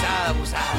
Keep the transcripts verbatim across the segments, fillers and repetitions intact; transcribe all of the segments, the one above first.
abusada, abusada.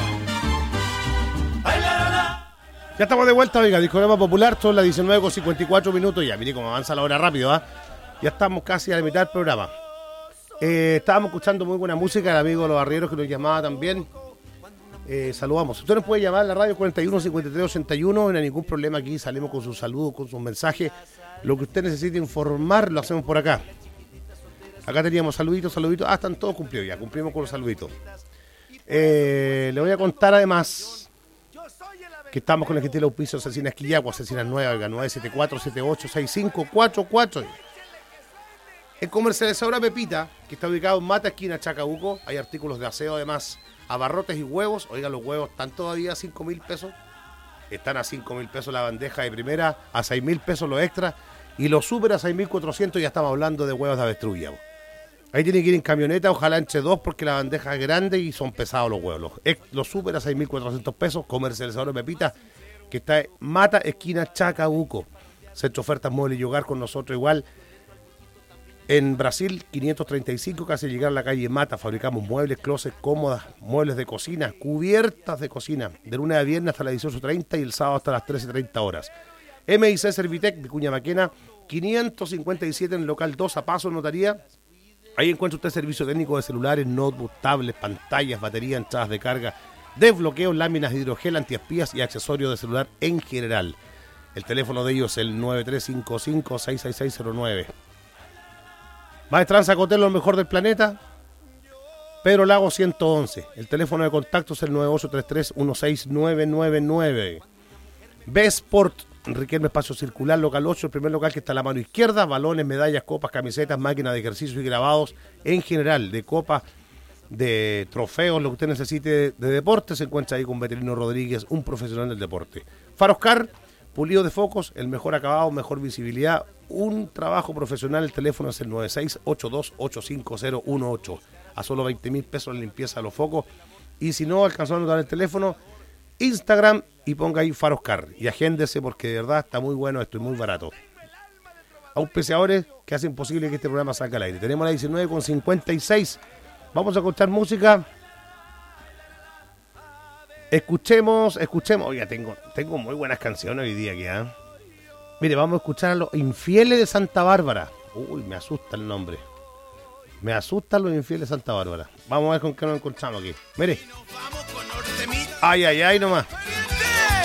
Ya estamos de vuelta, oiga, Discorama Popular, son las diecinueve con cincuenta y cuatro minutos, ya, mire cómo avanza la hora rápido, ¿ah? Ya estamos casi a la mitad del programa. Eh, estábamos escuchando muy buena música, el amigo Los Arrieros que nos llamaba también. Eh, saludamos. Usted nos puede llamar a la radio cuarenta y uno cincuenta y tres ochenta y uno, no hay ningún problema, aquí salimos con sus saludos, con sus mensajes. Lo que usted necesite informar, lo hacemos por acá. Acá teníamos saluditos, saluditos, ah, están todos cumplidos ya, cumplimos con los saluditos. Eh, le voy a contar además que estamos con el gentil auspicio de Cecinas Quillagua, Cecinas nueve, nueve siete cuatro siete ocho seis cinco cuatro cuatro. En Comercializadora Pepita, que está ubicado en Mata, esquina Chacabuco, hay artículos de aseo además, abarrotes y huevos. Oiga, los huevos están todavía a cinco mil pesos. Están a cinco mil pesos la bandeja de primera, a seis mil pesos los extras, y los super a seis mil cuatrocientos, ya estamos hablando de huevos de avestrulla. Ahí tiene que ir en camioneta, ojalá entre dos, porque la bandeja es grande y son pesados los huevos. Los, ex, los super a seis mil cuatrocientos pesos, Comercializadora Pepita, que está en Mata, esquina Chacabuco. Centro Ofertas Muebles y Hogar con nosotros igual. En Brasil, quinientos treinta y cinco, casi llegar a la calle Mata, fabricamos muebles, closets, cómodas, muebles de cocina, cubiertas de cocina, de lunes a viernes hasta las dieciocho treinta y el sábado hasta las trece treinta horas. M I C Servitec, Vicuña Maquena, quinientos cincuenta y siete en el local dos, a Paso Notaría. Ahí encuentra usted servicio técnico de celulares, notebooks, tablets, pantallas, baterías, entradas de carga, desbloqueo, láminas de hidrogel, antiespías y accesorios de celular en general. El teléfono de ellos es el nueve tres cinco cinco, seis seis seis cero nueve. Maestranza Cotelo, lo mejor del planeta. Pedro Lago ciento once. El teléfono de contacto es el nueve ocho tres tres uno seis nueve nueve nueve. B-Sport, Riquelme Espacio Circular, local ocho, el primer local que está a la mano izquierda. Balones, medallas, copas, camisetas, máquinas de ejercicio y grabados en general, de copas, de trofeos, lo que usted necesite de deporte. Se encuentra ahí con Veterino Rodríguez, un profesional del deporte. Faroscar, pulido de focos, el mejor acabado, mejor visibilidad, un trabajo profesional. El teléfono es el nueve seis ocho dos ocho cinco cero uno ocho. A solo veinte mil pesos la limpieza de los focos. Y si no alcanzó a anotar el teléfono, Instagram y ponga ahí Faroscar. Y agéndese porque de verdad está muy bueno esto y muy barato. Auspiciadores que hacen posible que este programa salga al aire. Tenemos la diecinueve con cincuenta y seis. Vamos a escuchar música. Escuchemos, escuchemos. Oiga, tengo, tengo muy buenas canciones hoy día aquí, ¿eh? Mire, vamos a escuchar a Los Infieles de Santa Bárbara. Uy, me asusta el nombre. Me asustan Los Infieles de Santa Bárbara. Vamos a ver con qué nos encontramos aquí. Mire. Ay, ay, ay, nomás.